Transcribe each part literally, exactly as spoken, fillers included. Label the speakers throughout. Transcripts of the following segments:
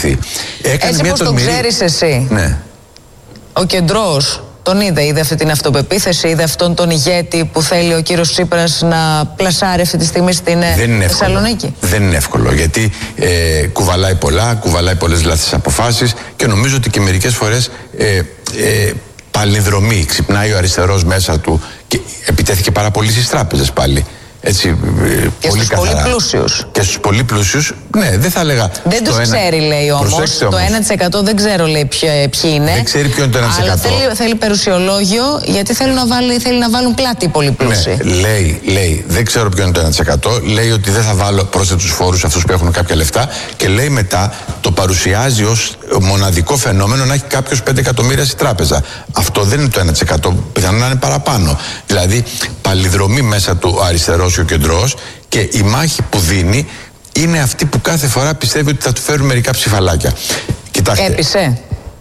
Speaker 1: αποκαλυφθεί. Έκανε
Speaker 2: Έτσι
Speaker 1: μια
Speaker 2: πως τον
Speaker 1: τολμηρή...
Speaker 2: ξέρεις εσύ.
Speaker 1: Ναι.
Speaker 2: Ο Κεντρός τον είδε, είδε αυτή την αυτοπεποίθηση, είδε αυτόν τον ηγέτη που θέλει ο κύριος Τσίπρας να πλασάρει αυτή τη στιγμή στην Θεσσαλονίκη.
Speaker 1: Δεν είναι εύκολο, γιατί ε, κουβαλάει πολλά, κουβαλάει πολλές λάθος αποφάσεις και νομίζω ότι και μερικές φορές ε, ε, παλινδρομεί, ξυπνάει ο αριστερός μέσα του και επιτέθηκε πάρα πολύ στις τράπεζες πάλι. Έτσι,
Speaker 2: και
Speaker 1: πολύ
Speaker 2: στους
Speaker 1: καθαρά.
Speaker 2: πολύ πλούσιους.
Speaker 1: Και στους πολύ πλούσιους, ναι, δεν θα έλεγα.
Speaker 2: Δεν τους ένα... ξέρει, λέει όμως. Το
Speaker 1: όμως.
Speaker 2: ένα τοις εκατό δεν ξέρω, λέει, ποιοι είναι.
Speaker 1: Δεν ξέρει ποιο είναι το ένα τοις εκατό.
Speaker 2: Αλλά θέλει, θέλει περιουσιολόγιο, γιατί θέλει να, βάλει, θέλει να βάλουν πλάτη οι πολύ πλούσιοι.
Speaker 1: Ναι, λέει, λέει, δεν ξέρω ποιο είναι το ένα τοις εκατό. Λέει ότι δεν θα βάλω πρόσθετους φόρους σε αυτούς που έχουν κάποια λεφτά. Και λέει μετά, το παρουσιάζει ως μοναδικό φαινόμενο να έχει κάποιος πέντε εκατομμύρια στη τράπεζα. Αυτό δεν είναι το ένα τοις εκατό. Πιθανόν να είναι παραπάνω. Δηλαδή, παλιδρομεί μέσα του ο αριστερός και ο κεντρός. Και η μάχη που δίνει είναι αυτή που κάθε φορά πιστεύει ότι θα του φέρουν μερικά ψηφαλάκια. Κοιτάξτε.
Speaker 2: Έπεισε.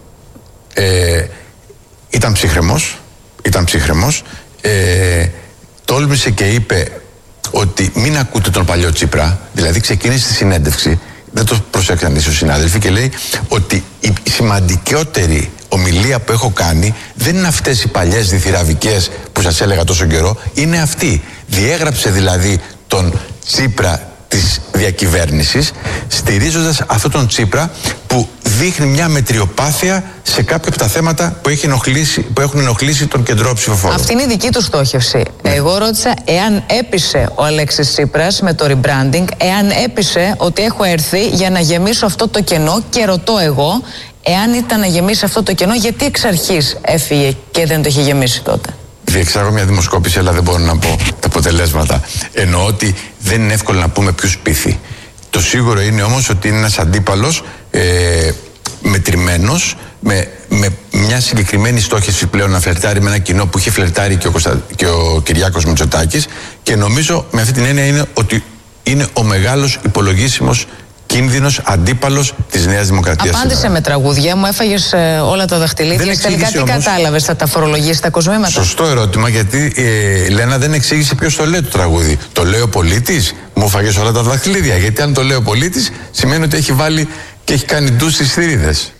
Speaker 1: Ε, ήταν ψύχρεμος. Ήταν ψύχρεμος. Ε, τόλμησε και είπε ότι μην ακούτε τον παλιό Τσίπρα. Δηλαδή ξεκίνησε τη συνέντευξη. Δεν το προσέξαν ίσως οι συνάδελφοι και λέει ότι η σημαντικότερη ομιλία που έχω κάνει δεν είναι αυτές οι παλιές διθυραβικές που σας έλεγα τόσο καιρό. Είναι αυτή. Διέγραψε δηλαδή τον Τσίπρα της διακυβέρνησης, στηρίζοντας αυτόν τον Τσίπρα που δείχνει μια μετριοπάθεια σε κάποια από τα θέματα που, έχει ενοχλήσει, που έχουν ενοχλήσει τον κεντρό ψηφοφόρο.
Speaker 2: Αυτή είναι η δική του στόχευση. Ναι. Εγώ ρώτησα εάν έπεισε ο Αλέξης Τσίπρας με το rebranding, εάν έπεισε ότι έχω έρθει για να γεμίσω αυτό το κενό, και ρωτώ εγώ, εάν ήταν να γεμίσει αυτό το κενό, γιατί εξ αρχής έφυγε και δεν το είχε γεμίσει τότε.
Speaker 1: Διεξάγω μια δημοσκόπηση, αλλά δεν μπορώ να πω τα αποτελέσματα. Εννοώ ότι δεν είναι εύκολο να πούμε ποιους πείθει. Το σίγουρο είναι όμως ότι είναι ένας αντίπαλος ε, μετρημένος, με, με μια συγκεκριμένη στόχευση πλέον να φλερτάρει με ένα κοινό που είχε φλερτάρει και ο, Κωνστα... και ο Κυριάκος Μητσοτάκης, και νομίζω με αυτή την έννοια είναι ότι είναι ο μεγάλος υπολογίσιμος κίνδυνος αντίπαλος της Νέας Δημοκρατίας.
Speaker 2: Απάντησε σήμερα με τραγούδια, μου έφαγες ε, όλα τα δαχτυλίδια. Τελικά τι όμως κατάλαβες, θα τα φορολογήσεις τα κοσμήματα?
Speaker 1: Σωστό ερώτημα, γιατί ε, Λένα δεν εξήγησε ποιος το λέει το τραγούδι. Το λέει ο πολίτης, μου έφαγες όλα τα δαχτυλίδια. Γιατί αν το λέει ο πολίτης, σημαίνει ότι έχει βάλει και έχει κάνει ντους στις θηρίδες.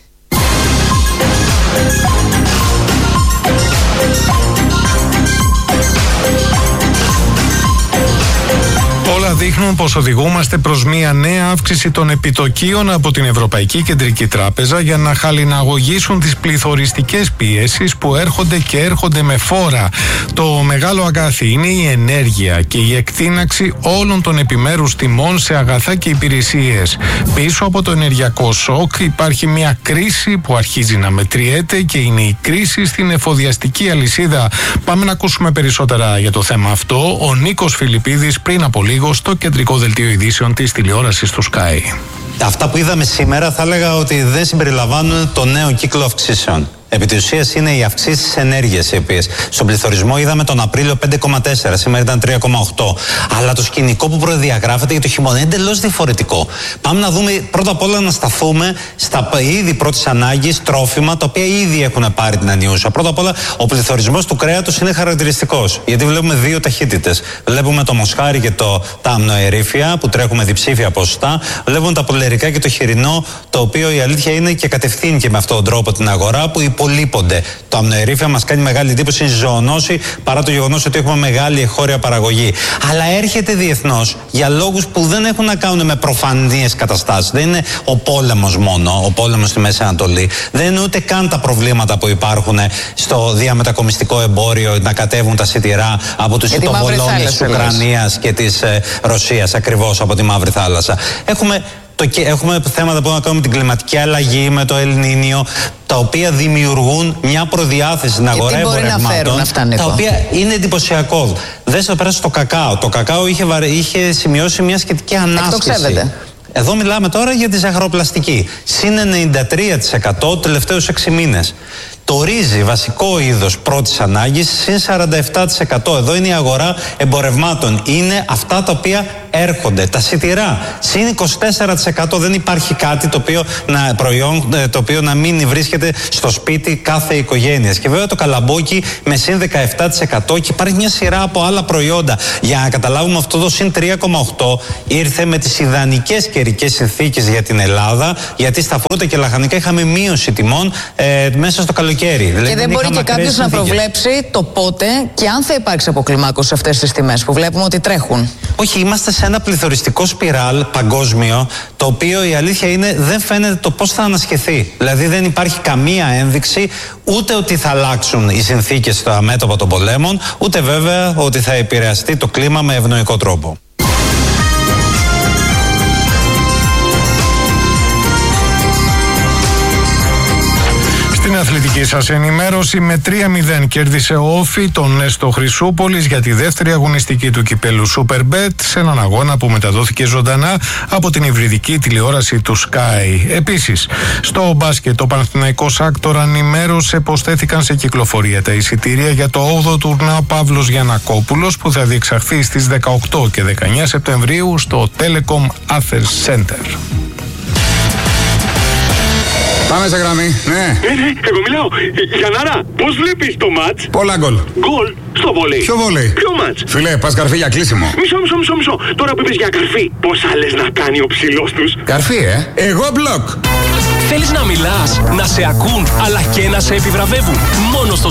Speaker 3: Όλα δείχνουν πως οδηγούμαστε προς μια νέα αύξηση των επιτοκίων από την Ευρωπαϊκή Κεντρική Τράπεζα για να χαλιναγωγήσουν τις πληθωριστικές πιέσεις που έρχονται και έρχονται με φόρα. Το μεγάλο αγκάθι είναι η ενέργεια και η εκτείναξη όλων των επιμέρους τιμών σε αγαθά και υπηρεσίες. Πίσω από το ενεργειακό σοκ υπάρχει μια κρίση που αρχίζει να μετριέται, και είναι η κρίση στην εφοδιαστική αλυσίδα. Πάμε να ακούσουμε περισσότερα για το θέμα αυτό. Ο Νίκος Φιλιππίδης πριν από λίγο στο κεντρικό δελτίο ειδήσεων της τηλεόρασης του Sky.
Speaker 4: Αυτά που είδαμε σήμερα θα έλεγα ότι δεν συμπεριλαμβάνουν το νέο κύκλο αυξήσεων. Επί της ουσίας είναι οι αυξήσεις της ενέργειας, οι οποίες στον πληθωρισμό είδαμε τον Απρίλιο πέντε κόμμα τέσσερα, σήμερα ήταν τρία κόμμα οκτώ. Αλλά το σκηνικό που προδιαγράφεται για το χειμώνα είναι εντελώς διαφορετικό. Πάμε να δούμε πρώτα απ' όλα να σταθούμε στα είδη πρώτης ανάγκης τρόφιμα, τα οποία ήδη έχουν πάρει την ανιούσα. Πρώτα απ' όλα, ο πληθωρισμός του κρέατος είναι χαρακτηριστικός. Γιατί βλέπουμε δύο ταχύτητες. Βλέπουμε το μοσχάρι και το, τα αμνοερήφια που τρέχουμε διψήφια ποσοστά. Βλέπουμε τα πουλερικά και το χοιρινό, το οποίο η αλήθεια είναι και κατευθύνει και με αυτόν τον τρόπο την αγορά, που υπολείπονται. Το αμνοερήφια μας κάνει μεγάλη εντύπωση, είναι ζωονόση, παρά το γεγονός ότι έχουμε μεγάλη εγχώρια παραγωγή. Αλλά έρχεται διεθνώς για λόγους που δεν έχουν να κάνουν με προφανείς καταστάσεις. Δεν είναι ο πόλεμος μόνο, ο πόλεμος στη Μέση Ανατολή. Δεν είναι ούτε καν τα προβλήματα που υπάρχουν στο διαμετακομιστικό εμπόριο, να κατέβουν τα σιτηρά από τους σιτοβολώνες της Ουκρανίας και της ε, Ρωσίας, ακριβώς από τη Μαύρη Θάλασσα. Έχουμε Το, έχουμε θέματα που έχουν να κάνουν με την κλιματική αλλαγή, με το Ελνίνιο, τα οποία δημιουργούν μια προδιάθεση στην αγορά εμπορευμάτων, τα οποία είναι εντυπωσιακό. Δες εδώ πέρα στο κακάο. Το κακάο είχε, βαρε... είχε σημειώσει μια σχετική ανάσκηση. Εδώ μιλάμε τώρα για τη ζαχαροπλαστική. Συν ενενήντα τρία τοις εκατό τους τελευταίους έξι μήνες. Το ρύζι, βασικό είδος πρώτης ανάγκης, συν σαράντα επτά τοις εκατό. Εδώ είναι η αγορά εμπορευμάτων. Είναι αυτά τα οποία έρχονται. Τα σιτηρά, συν είκοσι τέσσερα τοις εκατό. Δεν υπάρχει κάτι το οποίο να, προϊόν, το οποίο να μην βρίσκεται στο σπίτι κάθε οικογένειας. Και βέβαια το καλαμπόκι με συν δεκαεπτά τοις εκατό, και υπάρχει μια σειρά από άλλα προϊόντα. Για να καταλάβουμε, αυτό το συν τρία κόμμα οκτώ ήρθε με τις ιδανικές καιρικές συνθήκες για την Ελλάδα, γιατί στα φρούτα και λαχανικά είχαμε μείωση τιμών ε, μέσα στο καλοκαίρι.
Speaker 2: Και
Speaker 4: δηλαδή,
Speaker 2: δεν μπορεί και κάποιος να προβλέψει το πότε και αν θα υπάρξει αποκλιμάκωση σε αυτές τις τιμές που βλέπουμε ότι τρέχουν.
Speaker 4: Όχι, είμαστε σε ένα πληθωριστικό σπιράλ παγκόσμιο, το οποίο η αλήθεια είναι δεν φαίνεται το πώς θα ανασχεθεί. Δηλαδή δεν υπάρχει καμία ένδειξη ούτε ότι θα αλλάξουν οι συνθήκες στα μέτωπα των πολέμων, ούτε βέβαια ότι θα επηρεαστεί το κλίμα με ευνοϊκό τρόπο.
Speaker 3: Στην αθλητική σας ενημέρωση, με τρία μηδέν κέρδισε ο Όφι τον Νέστο Χρυσούπολης για τη δεύτερη αγωνιστική του κυπέλου Superbet, σε έναν αγώνα που μεταδόθηκε ζωντανά από την υβριδική τηλεόραση του Sky. Επίσης, στο μπάσκετ, ο Παναθηναϊκός Άκτορ ενημέρωσε πως θέθηκαν σε κυκλοφορία τα εισιτήρια για το όγδοο τουρνά Παύλος Γιαννακόπουλος, που θα διεξαχθεί στις δεκαοκτώ και δεκαεννιά Σεπτεμβρίου στο Telecom Athens Center.
Speaker 5: Πάμε σε γραμμή, ναι.
Speaker 6: Ε, ναι, εγώ μιλάω. Γιαννάρα, πώς βλέπεις το μάτς?
Speaker 5: Πολλά γκολ.
Speaker 6: Γκολ στο βολέι.
Speaker 5: Ποιο βολέι?
Speaker 6: Ποιο μάτς?
Speaker 5: Φίλε, πας καρφί για κλείσιμο.
Speaker 6: Μισό, μισό, μισό, μισό. Τώρα που είπες για καρφί, πόσα λες να κάνει ο ψηλός τους?
Speaker 5: Καρφί, ε. Εγώ μπλοκ.
Speaker 7: Θέλεις να μιλάς, να σε ακούν, αλλά και να σε επιβραβεύουν. Μόνο στο